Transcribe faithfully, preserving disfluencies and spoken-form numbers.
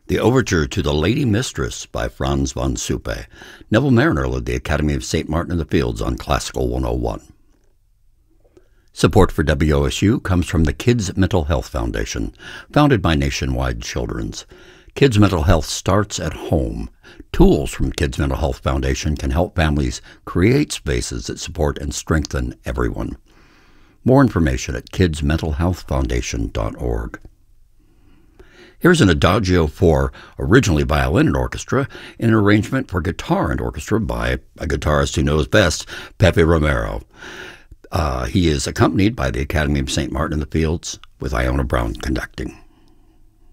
The Overture to The Lady Mistress by Franz von Suppe. Neville Mariner led the Academy of Saint Martin in the Fields on Classical one oh one. Support for W O S U comes from the Kids Mental Health Foundation, founded by Nationwide Children's. Kids Mental Health starts at home. Tools from Kids Mental Health Foundation can help families create spaces that support and strengthen everyone. More information at kids mental health foundation dot org. Here's an Adagio for originally violin and orchestra in an arrangement for guitar and orchestra by a guitarist who knows best, Pepe Romero. Uh, he is accompanied by the Academy of Saint Martin in the Fields with Iona Brown conducting.